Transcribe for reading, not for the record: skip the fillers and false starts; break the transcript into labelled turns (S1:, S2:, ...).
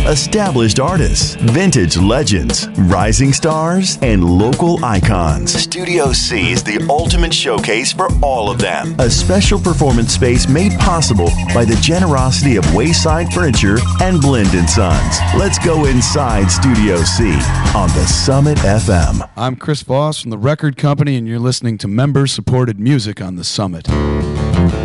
S1: established artists, vintage legends, rising stars, and local icons. Studio C is the ultimate showcase for all of them. A special performance space made possible by the generosity of Wayside Furniture and Blind & Sons. Let's go inside Studio C on the Summit FM.
S2: I'm Chris Voss from the Record Company, and you're listening to member-supported music on the Summit.